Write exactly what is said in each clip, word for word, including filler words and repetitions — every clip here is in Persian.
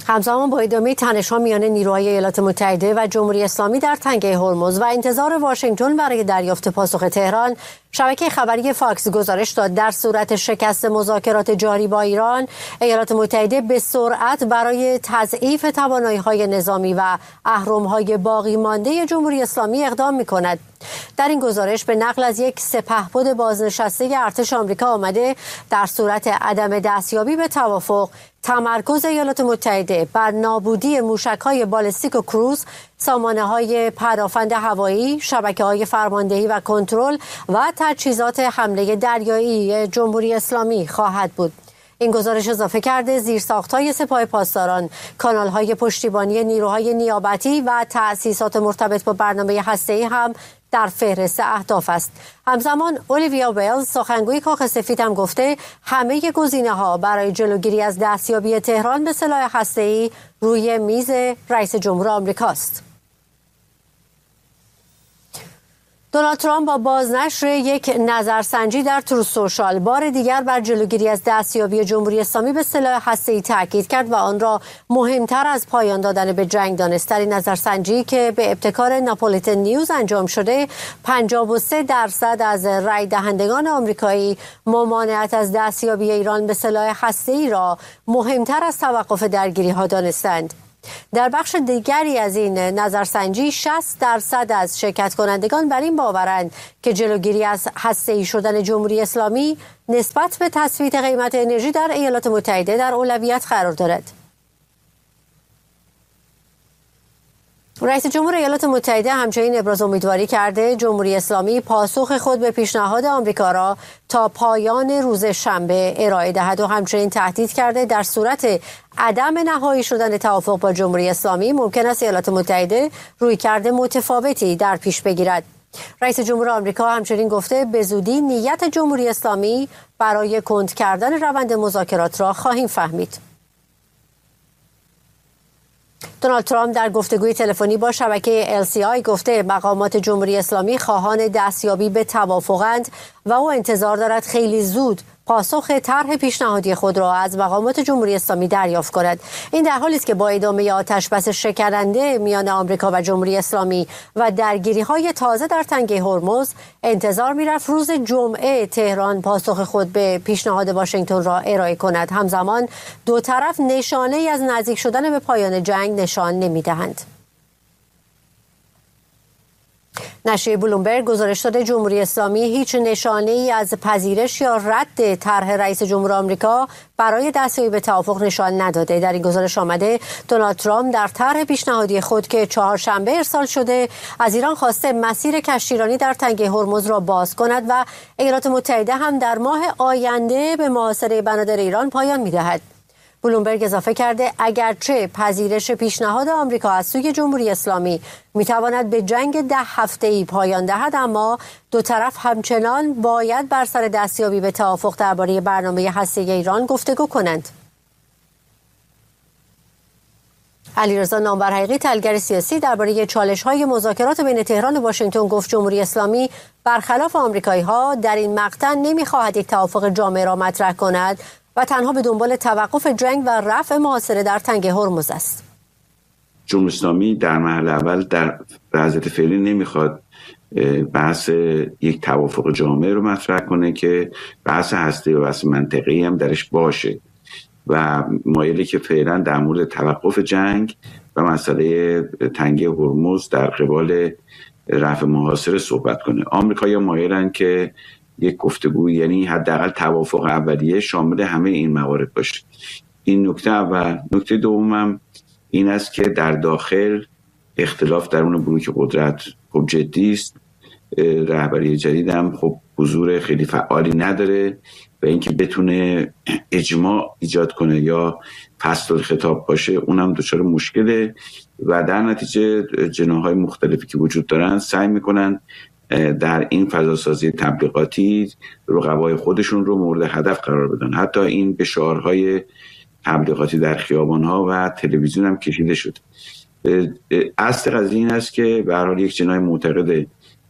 همزمان با ادامه تنش‌ها میان نیروهای ایالات متحده و جمهوری اسلامی در تنگه هرمز و انتظار واشنگتن برای دریافت پاسخ تهران، شبکه خبری فاکس گزارش داد در صورت شکست مذاکرات جاری با ایران، ایالات متحده به سرعت برای تضعیف توانایی‌های نظامی و اهرم‌های باقی مانده جمهوری اسلامی اقدام می‌کند. در این گزارش به نقل از یک سپهبد بازنشسته ارتش آمریکا آمده در صورت عدم دستیابی به توافق، تمرکز ایالات متحده بر نابودی موشک‌های بالستیک و کروز، سامانه‌های پدافند هوایی، شبکه‌های فرماندهی و کنترل و تجهیزات حمله دریایی جمهوری اسلامی خواهد بود. این گزارش اضافه کرده زیرساخت‌های سپاه پاسداران، کانال‌های پشتیبانی نیروهای نیابتی و تأسیسات مرتبط با برنامه هسته‌ای هم در فهرست اهداف است. همزمان اولیویا ویلز، سخنگوی کاخ سفید، هم گفته همه گزینه‌ها برای جلوگیری از دستیابی تهران به سلاح هسته‌ای روی میز رئیس جمهور آمریکاست. دونالد ترامپ با بازنشر یک نظرسنجی در تروث سوشال بار دیگر بر جلوگیری از دستیابی جمهوری اسلامی به سلاح هسته‌ای تاکید کرد و آن را مهمتر از پایان دادن به جنگ دانست. در این نظرسنجی که به ابتکار ناپولیتن نیوز انجام شده، پنجاه و سه درصد از رای دهندگان آمریکایی ممانعت از دستیابی ایران به سلاح هسته‌ای را مهمتر از توقف درگیری‌ها دانستند. در بخش دیگری از این نظرسنجی شصت درصد از شرکت کنندگان بر این باورند که جلوگیری از هسته‌ای شدن جمهوری اسلامی نسبت به تثبیت قیمت انرژی در ایالات متحده در اولویت قرار دارد. رئیس جمهور ایالات متحده همچنین ابراز امیدواری کرده جمهوری اسلامی پاسخ خود به پیشنهاد آمریکا را تا پایان روز شنبه ارائه دهد و همچنین تهدید کرده در صورت عدم نهایی شدن توافق با جمهوری اسلامی ممکن است ایالات متحده رویکرد متفاوتی در پیش بگیرد. رئیس جمهور آمریکا همچنین گفته به زودی نیت جمهوری اسلامی برای کند کردن روند مذاکرات را خواهیم فهمید. دونالد ترامپ در گفتگوی تلفنی با شبکه ال سی آی گفته مقامات جمهوری اسلامی خواهان دستیابی به توافقند و او انتظار دارد خیلی زود پاسخ طرح پیشنهادی خود را از مقامات جمهوری اسلامی دریافت کند. این در حالی است که با ادامه آتشبس شکننده میان آمریکا و جمهوری اسلامی و درگیری‌های تازه در تنگه هرمز، انتظار می‌رفت روز جمعه تهران پاسخ خود به پیشنهاد واشنگتن را ارائه کند. همزمان دو طرف نشانه‌ای از نزدیک شدن به پایان جنگ نشان نمی‌دهند. نشریه بلومبرگ گزارش داده جمهوری اسلامی هیچ نشانه‌ای از پذیرش یا رد طرح رئیس جمهور آمریکا برای دستیابی به توافق نشان نداده. در این گزارش آمده دونالد ترامپ در طرح پیشنهادی خود که چهارشنبه ارسال شده از ایران خواسته مسیر کشتیرانی در تنگه هرمز را باز کند و ایالات متحده هم در ماه آینده به محاصره بنادر ایران پایان می‌دهد. بلومبرگ اضافه کرده اگرچه پذیرش پیشنهاد آمریکا از سوی جمهوری اسلامی میتواند به جنگ ده هفته‌ای پایان دهد، اما دو طرف همچنان باید بر سر دستیابی به توافق درباره برنامه هسته‌ای ایران گفتگو کنند. علیرضا نامورحقی، تحلیلگر سیاسی، درباره چالش‌های مذاکرات بین تهران و واشنگتن گفت جمهوری اسلامی برخلاف آمریکایی‌ها در این مقطع نمی‌خواهد یک توافق جامع را مطرح کند و تنها به دنبال توقف جنگ و رفع محاصره در تنگه هرمز است. جمهوری اسلامی در مرحله اول در وضعیت فعلی نمیخواد بحث یک توافق جامع رو مطرح کنه که بحث هسته و بحث منطقی هم درش باشه و مایلی که فعلا در مورد توقف جنگ و مسئله تنگه هرمز در قبال رفع محاصره صحبت کنه. آمریکایی‌ها مایلن که یک گفتگو، یعنی حداقل توافق اولیه شامل همه این موارد باشه. این نکته اول. نکته دومم این است که در داخل اختلاف درون بلوک قدرت خب جدی است. رهبری جدید هم خب حضور خیلی فعالی نداره و اینکه بتونه اجماع ایجاد کنه یا فصل الخطاب باشه اونم دچار مشکله و در نتیجه جناح‌های مختلفی که وجود دارن سعی میکنن در این فضاسازی تبلیغاتی رقبای خودشون رو مورد هدف قرار بدن. حتی این به شعارهای تبلیغاتی در خیابان‌ها و تلویزیون هم کشیده شد. اصل قضیه این است که به هر حال یک جناح معتقد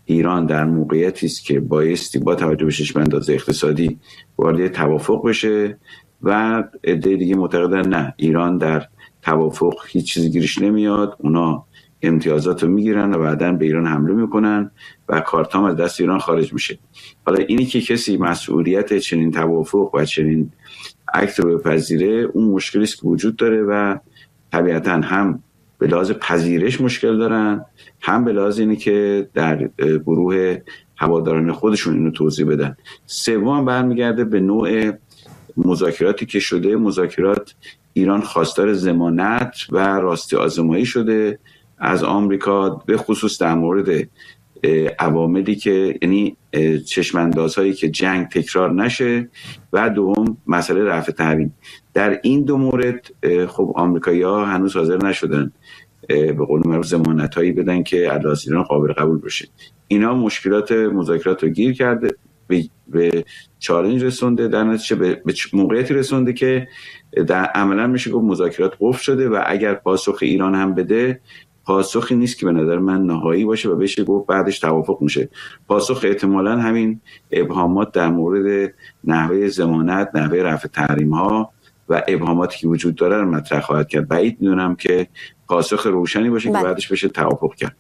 ایران در موقعیتی است که بایستی با توجه به چشم‌انداز اقتصادی وارد توافق بشه و عده دیگه معتقدن نه، ایران در توافق هیچ چیزی گیرش نمیاد، اونا امتیازات رو میگیرن و بعداً به ایران حمله میکنن و کارتام از دست ایران خارج میشه. حالا اینی که کسی مسئولیت چنین توافق و چنین اکت رو بپذیره، اون مشکلی است که وجود داره و طبیعتاً هم به لحاظ پذیرش مشکل دارن، هم به لحاظ اینی که در گروه هواداران خودشون اینو توضیح بدن. سوم برمیگرده به نوع مذاکراتی که شده. مذاکرات ایران خواستار ضمانت و راستی آزمایی شده از آمریکا، به خصوص در مورد عواملی که یعنی چشم‌اندازهایی که جنگ تکرار نشه و دوم مسئله رفع تحریم. در این دو مورد خب آمریکایی‌ها هنوز حاضر نشدن به قول معروف ضمانتایی بدن که از ایران قابل قبول بشه. اینا مشکلات مذاکرات رو گیر کرده، به, به چالش رسونده، در نتیجه به, به موقعیتی رسونده که در عملا میشه گفت مذاکرات قفل شده و اگر پاسخ ایران هم بده، پاسخی نیست که به نظر من نهایی باشه و بشه گفت بعدش توافق میشه. پاسخ احتمالاً همین ابهامات در مورد نحوه ضمانت، نحوه رفع تحریم ها و ابهاماتی که وجود داره رو مطرح خواهد کرد. بعید میدونم که پاسخ روشنی باشه که بعدش بشه توافق کرد.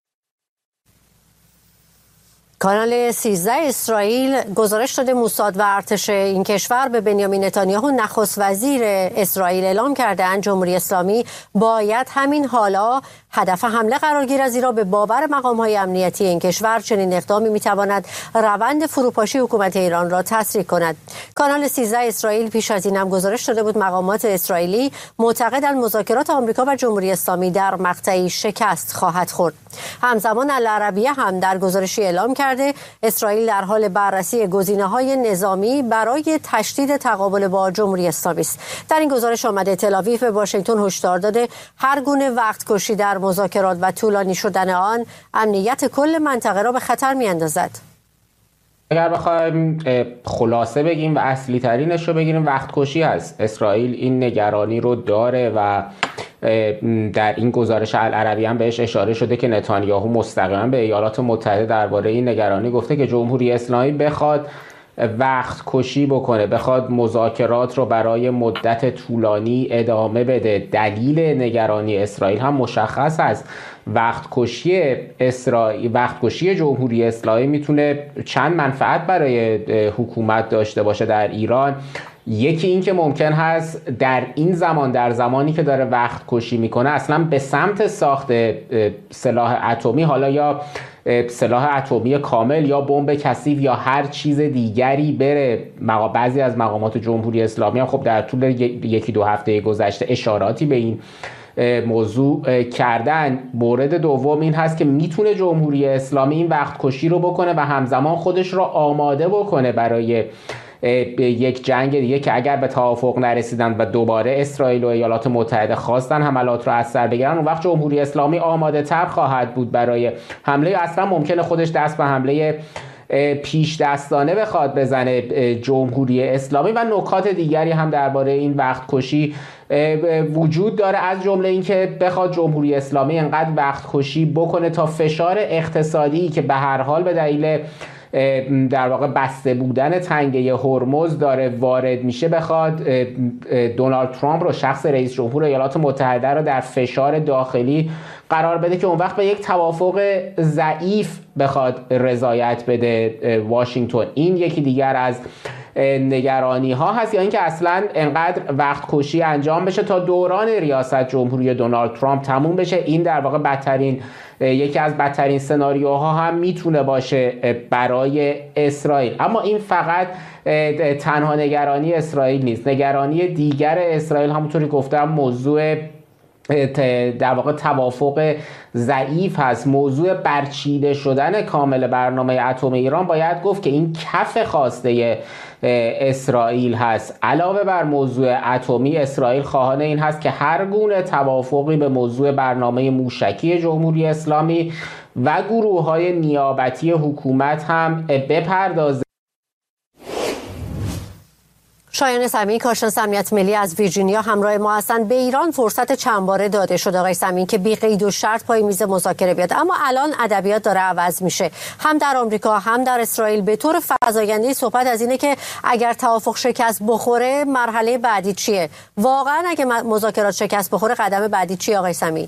کانال سیزده اسرائیل گزارش داده موساد و ارتش این کشور به بنیامین نتانیاهو نخست وزیر اسرائیل اعلام کرده‌اند جمهوری اسلامی باید همین حالا هدف حمله قرار گیرد، زیرا به باور مقام‌های امنیتی این کشور چنین اقدامی می‌تواند روند فروپاشی حکومت ایران را تسریع کند. کانال سیزده اسرائیل پیش از این هم گزارش داده بود مقامات اسرائیلی معتقدند مذاکرات آمریکا و جمهوری اسلامی در مقطعی شکست خواهد خورد. همزمان العربیه هم در گزارشی اعلام کرده اسرائیل در حال بررسی گزینه‌های نظامی برای تشدید تقابل با جمهوری اسلامی است. در این گزارش آمده تل‌آویو به واشنگتن هشدار داده هر گونه وقت کشی در مذاکرات و طولانی شدن آن امنیت کل منطقه را به خطر می‌اندازد. اگر بخوایم خلاصه بگیم و اصلی ترینش رو بگیریم، وقت کشی هست. اسرائیل این نگرانی رو داره و در این گزارش العربی هم بهش اشاره شده که نتانیاهو مستقیما به ایالات متحده درباره این نگرانی گفته که جمهوری اسلامی بخواد وقت کشی بکنه، بخواد مذاکرات رو برای مدت طولانی ادامه بده. دلیل نگرانی اسرائیل هم مشخص است. وقت کشی اسرائیل، وقت کشی جمهوری اسلامی میتونه چند منفعت برای حکومت داشته باشه در ایران. یکی این که ممکن هست در این زمان، در زمانی که داره وقت کشی میکنه، اصلا به سمت ساخت سلاح اتمی، حالا یا سلاح اتمی کامل یا بمب کثیف یا هر چیز دیگری بره. بعضی از مقامات جمهوری اسلامی هم خب در طول یکی دو هفته گذشته اشاراتی به این موضوع کردن. مورد دوم این هست که میتونه جمهوری اسلامی این وقت کشی رو بکنه و همزمان خودش رو آماده بکنه برای یک جنگ دیگه که اگر به توافق نرسیدن و دوباره اسرائیل و ایالات متحده خواستن حملات رو از سر بگیرن، اون وقت جمهوری اسلامی آماده تر خواهد بود برای حمله. اصلا ممکنه خودش دست به حمله پیش دستانه بخواد بزنه جمهوری اسلامی. و نکات دیگری هم درباره این وقت کشی وجود داره، از جمله این که بخواد جمهوری اسلامی انقدر وقت کشی بکنه تا فشار اقتصادی که به هر حال به دلیل در واقع بسته بودن تنگه هرمز داره وارد میشه، بخواد دونالد ترامپ رو، شخص رئیس جمهور ایالات متحده رو در فشار داخلی قرار بده که اون وقت به یک توافق ضعیف بخواد رضایت بده واشنگتن. این یکی دیگر از نگرانی ها هست، یا اینکه اصلا انقدر وقت کشی انجام بشه تا دوران ریاست جمهوری دونالد ترامپ تموم بشه. این در واقع بدترین، یکی از بدترین سناریوها هم میتونه باشه برای اسرائیل. اما این فقط تنها نگرانی اسرائیل نیست. نگرانی دیگر اسرائیل همونطوری گفتم موضوع در واقع توافق ضعیف هست. موضوع برچیده شدن کامل برنامه اتم ایران باید گفت که این کف خواسته اسرائیل هست. علاوه بر موضوع اتمی، اسرائیل خواهان این هست که هر گونه توافقی به موضوع برنامه موشکی جمهوری اسلامی و گروه‌های نیابتی حکومت هم بپردازه. شایان سمی، کارشناس امنیت ملی از ویرجینیا همراه ما هستند. به ایران فرصت چند باره داده شد آقای سمی که بی قید و شرط پای میز مذاکره بیاد، اما الان ادبیات داره عوض میشه. هم در آمریکا هم در اسرائیل به طور فزاینده صحبت از اینه که اگر توافق شکست بخوره مرحله بعدی چیه؟ واقعا اگه مذاکرات شکست بخوره قدم بعدی چیه آقای سمی؟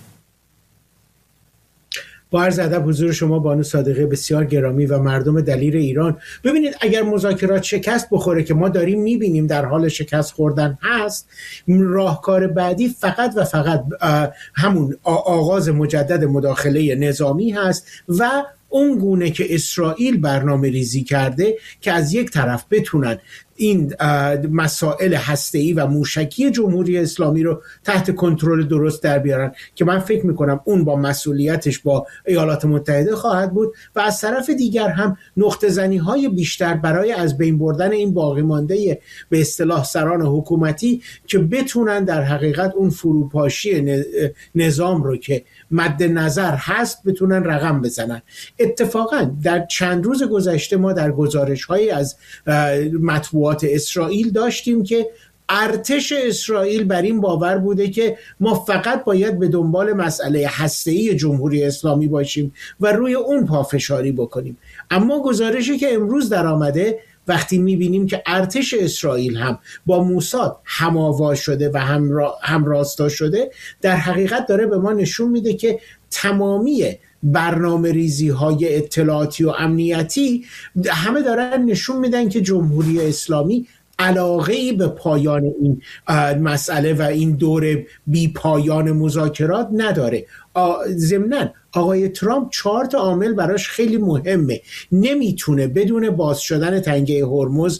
با عرض ادب حضور شما بانو صادقه بسیار گرامی و مردم دلیر ایران، ببینید اگر مذاکرات شکست بخوره که ما داریم میبینیم در حال شکست خوردن هست، راهکار بعدی فقط و فقط همون آغاز مجدد مداخله نظامی هست و اون گونه که اسرائیل برنامه ریزی کرده که از یک طرف بتونن این مسائل هسته‌ای و موشکی جمهوری اسلامی رو تحت کنترل درست در بیارن که من فکر میکنم اون با مسئولیتش با ایالات متحده خواهد بود و از طرف دیگر هم نقطه زنی های بیشتر برای از بین بردن این باقی مانده به اصطلاح سران حکومتی که بتونن در حقیقت اون فروپاشی نظام رو که مد نظر هست بتونن رقم بزنن. اتفاقا در چند روز گذشته ما در گزارش‌های از مطبوعات اسرائیل داشتیم که ارتش اسرائیل بر این باور بوده که ما فقط باید به دنبال مسئله هسته‌ای جمهوری اسلامی باشیم و روی اون پافشاری بکنیم. اما گزارشی که امروز در آمده وقتی میبینیم که ارتش اسرائیل هم با موساد هم‌آوا شده و هم, را هم راستا شده، در حقیقت داره به ما نشون میده که تمامی برنامه ریزی های اطلاعاتی و امنیتی همه دارن نشون میدن که جمهوری اسلامی علاقه‌ای به پایان این مسئله و این دور بی پایان مذاکرات نداره. ضمناً آقای ترامپ چهار تا عامل براش خیلی مهمه. نمیتونه بدون باز شدن تنگه هرمز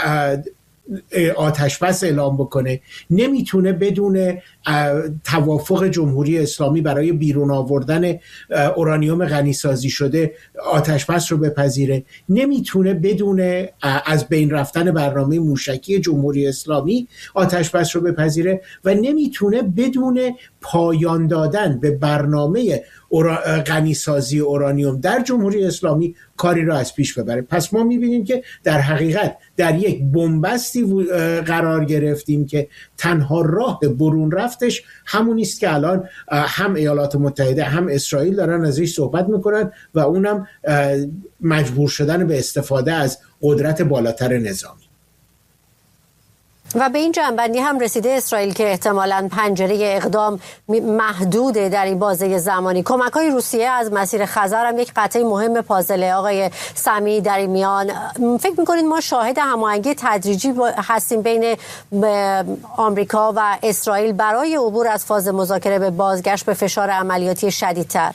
آتش بس اعلام بکنه، نمیتونه بدون توافق جمهوری اسلامی برای بیرون آوردن اورانیوم غنیسازی شده آتش بس رو بپذیره، نمیتونه بدون از بین رفتن برنامه موشکی جمهوری اسلامی آتش بس رو بپذیره و نمیتونه بدون پایان دادن به برنامه غنیسازی اورانیوم در جمهوری اسلامی کاری را از پیش ببره. پس ما میبینیم که در حقیقت در یک بنبستی قرار گرفتیم که تنها راه برون رفتش همون است که الان هم ایالات متحده هم اسرائیل دارن ازش صحبت میکنن و اونم مجبور شدن به استفاده از قدرت بالاتر نظامی. و به این جنبندی هم رسیده اسرائیل که احتمالاً پنجره اقدام محدوده در این بازه زمانی. کمک‌های روسیه از مسیر خزر هم یک قطعه مهم پازله آقای سمی در این میان. فکر می‌کنید ما شاهد هماهنگی تدریجی هستیم بین آمریکا و اسرائیل برای عبور از فاز مذاکره به بازگشت به فشار عملیاتی شدیدتر؟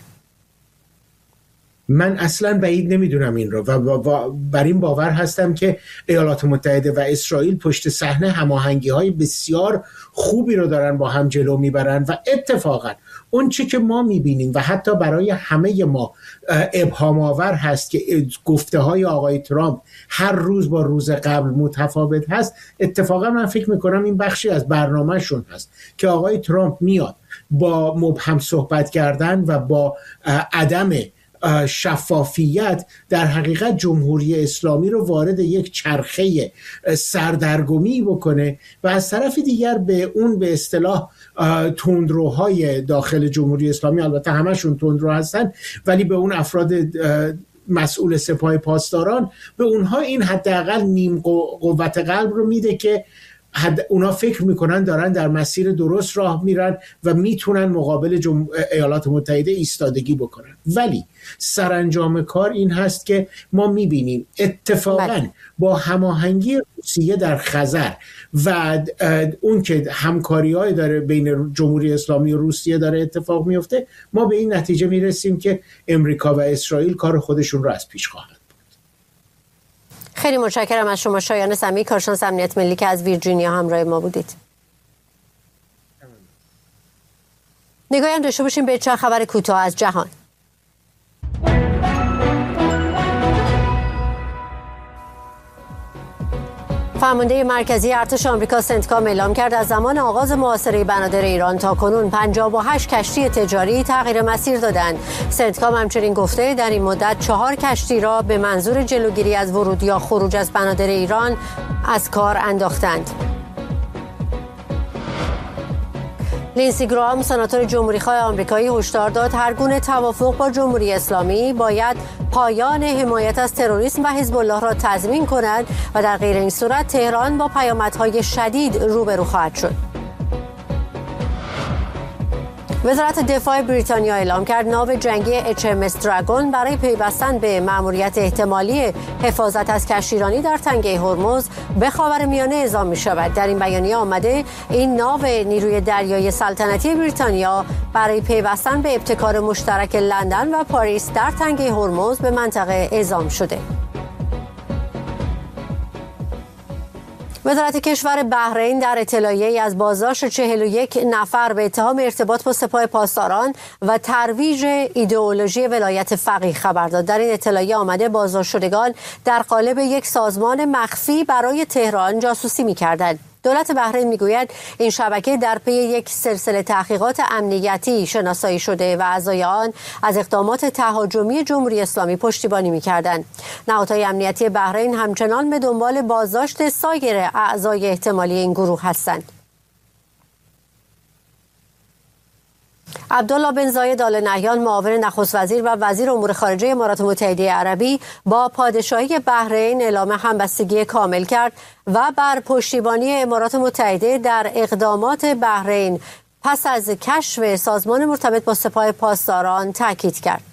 من اصلا بعید نمیدونم این رو و بر این باور هستم که ایالات متحده و اسرائیل پشت صحنه هماهنگی های بسیار خوبی رو دارن با هم جلو میبرن و اتفاقا اون چی که ما میبینیم و حتی برای همه ما ابهام آور هست که گفته های آقای ترامپ هر روز با روز قبل متفاوت هست، اتفاقا من فکر میکنم این بخشی از برنامهشون هست که آقای ترامپ میاد با مبهم صحبت کردن و با عدم شفافیت در حقیقت جمهوری اسلامی رو وارد یک چرخه سردرگمی بکنه و از طرف دیگر به اون به اصطلاح تندروهای داخل جمهوری اسلامی، البته همشون تندرو هستن، ولی به اون افراد مسئول سپاه پاسداران به اونها این حداقل نیم قوت قلب رو میده که اونا فکر میکنن دارن در مسیر درست راه میرن و میتونن مقابل جم... ایالات متحده ایستادگی بکنن. ولی سرانجام کار این هست که ما میبینیم اتفاقا بله. با هماهنگی روسیه در خزر و اون که همکاری های داره بین جمهوری اسلامی و روسیه داره اتفاق میفته، ما به این نتیجه میرسیم که امریکا و اسرائیل کار خودشون رو از پیش خواهند. خیلی متشکرم از شما شایان سمی، کارشناس امنیت ملی که از ویرجینیا همراه ما بودید. نگاهی هم داشته باشیم به چند خبر کوتاه از جهان. فرمانده مرکزی ارتش آمریکا سنتکام اعلام کرد از زمان آغاز محاصره بنادر ایران تا کنون پنجاه و هشت کشتی تجاری تغییر مسیر دادند. سنتکام همچنین گفته در این مدت چهار کشتی را به منظور جلوگیری از ورود یا خروج از بنادر ایران از کار انداختند. لینسی گراهام سناتور جمهوری‌خواه آمریکایی هشدار داد هر گونه توافق با جمهوری اسلامی باید پایان حمایت از تروریسم و حزب الله را تضمین کند و در غیر این صورت تهران با پیامدهای شدید روبرو خواهد شد. وزارت دفاع بریتانیا اعلام کرد ناو جنگی اچ ام اس دراگون برای پیوستن به مأموریت احتمالی حفاظت از کشتیرانی در تنگه هرمز به خاورمیانه اعزام می شود. در این بیانیه آمده این ناو نیروی دریایی سلطنتی بریتانیا برای پیوستن به ابتکار مشترک لندن و پاریس در تنگه هرمز به منطقه اعزام شده. وزارت کشور بحرین در اطلاعیه‌ای از بازداشت چهل و یک نفر به اتهام ارتباط با سپاه پاسداران و ترویج ایدئولوژی ولایت فقیه خبر داد. در این اطلاعیه آمده بازداشت شدگان در قالب یک سازمان مخفی برای تهران جاسوسی می‌کردند. دولت بحرین میگوید این شبکه در پی یک سلسله تحقیقات امنیتی شناسایی شده و اعضای آن از اقدامات تهاجمی جمهوری اسلامی پشتیبانی میکردند. نهادهای امنیتی بحرین همچنان به دنبال بازداشت سایر اعضای احتمالی این گروه هستند. عبدالله بن زاید آل نهیان معاون نخست وزیر و وزیر امور خارجه امارات متحده عربی با پادشاهی بحرین اعلام همبستگی کامل کرد و بر پشتیبانی امارات متحده در اقدامات بحرین پس از کشف سازمان مرتبط با سپاه پاسداران تاکید کرد.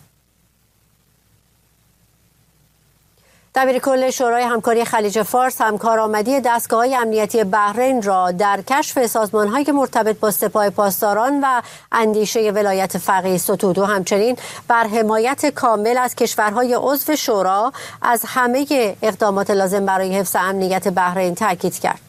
دبیر کل شورای همکاری خلیج فارس همکارآمدی دستگاه‌های امنیتی بحرین را در کشف سازمان‌های مرتبط با سپاه پاسداران و اندیشه ولایت فقیه ستود و همچنین بر حمایت کامل از کشورهای عضو شورا از همه اقدامات لازم برای حفظ امنیت بحرین تاکید کرد.